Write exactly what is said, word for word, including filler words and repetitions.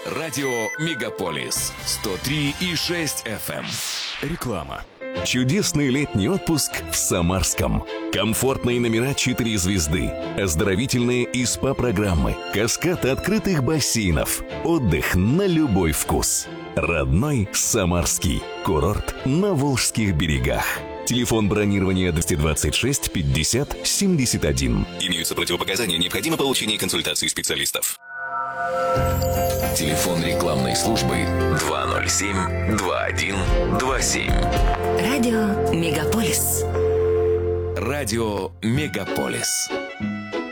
Радио Мегаполис сто три и шесть эф эм. Реклама. Чудесный летний отпуск в Самарском. Комфортные номера четыре звезды, оздоровительные и СПА-программы, каскад открытых бассейнов, отдых на любой вкус. Родной Самарский. Курорт на Волжских берегах. Телефон бронирования двести двадцать шесть пятьдесят семьдесят один. Имеются противопоказания, необходимо получение консультации специалистов. Телефон рекламной службы два ноль семь два один два семь. Радио Мегаполис. Радио Мегаполис.